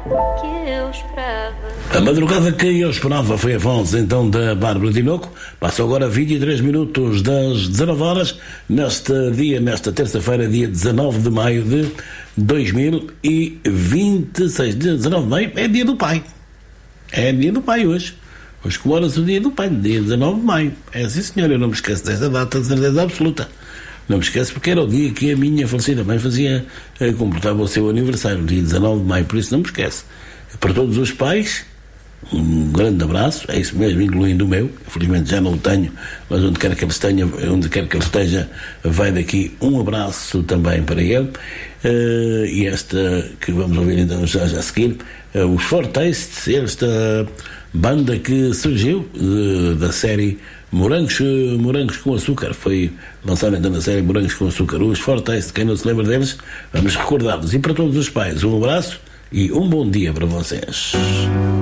que eu esperava. A madrugada que eu esperava foi a voz então da Bárbara Tinoco. Passam agora 23 minutos das 19 horas, nesta terça-feira, dia 19 de maio de 2026. Dia 19 de maio é dia do pai. É dia do pai hoje. Hoje comemora-se o dia do pai, dia 19 de maio. É assim, senhor, eu não me esqueço desta data de certeza absoluta. Não me esqueço porque era o dia que a minha falecida mãe completava o seu aniversário, dia 19 de maio, por isso não me esqueço. Para todos os pais, um grande abraço, é isso mesmo, incluindo o meu. Infelizmente já não o tenho, mas onde quer que ele esteja, vai daqui um abraço também para ele. E esta que vamos ouvir então já a seguir, os Fortaste, esta banda que surgiu da série Morangos com Açúcar, foi lançada então na série Morangos com Açúcar. Os Fortaste, quem não se lembra deles, vamos recordá-los. E para todos os pais, um abraço e um bom dia para vocês.